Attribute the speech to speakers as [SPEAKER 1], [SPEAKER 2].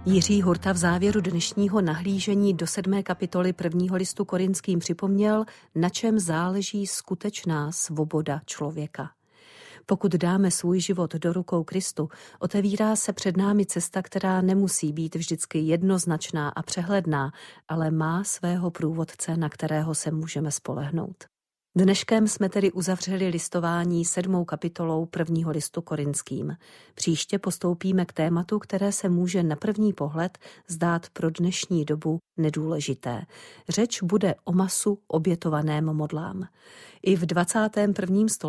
[SPEAKER 1] Jiří Hurta v závěru dnešního nahlížení do 7. kapitoly 1. listu Korinským připomněl, na čem záleží skutečná svoboda člověka. Pokud dáme svůj život do rukou Kristu, otevírá se před námi cesta, která nemusí být vždycky jednoznačná a přehledná, ale má svého průvodce, na kterého se můžeme spolehnout. Dneškem jsme tedy uzavřeli listování 7. kapitolou 1. listu Korinským. Příště postoupíme k tématu, které se může na první pohled zdát pro dnešní dobu nedůležité. Řeč bude o masu obětovaném modlám. I v 21. století